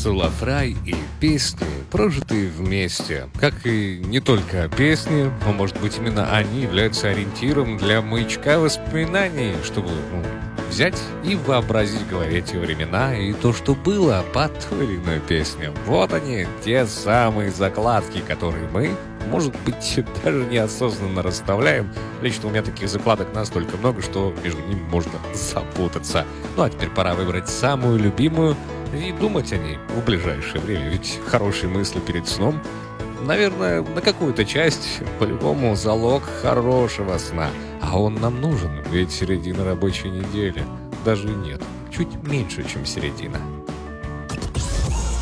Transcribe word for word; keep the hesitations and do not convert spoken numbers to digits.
Soulfly и песни, прожитые вместе. Как и не только песни, но, может быть, именно они являются ориентиром для маячка воспоминаний, чтобы ну, взять и вообразить в голове те времена и то, что было под ту или иную песню. Вот они, те самые закладки, которые мы, может быть, даже неосознанно расставляем. Лично у меня таких закладок настолько много, что между ними можно запутаться. Ну а теперь пора выбрать самую любимую и думать о ней в ближайшее время. Ведь хорошие мысли перед сном, наверное, на какую-то часть, по-любому, залог хорошего сна. А он нам нужен, ведь середина рабочей недели. Даже нет, чуть меньше, чем середина.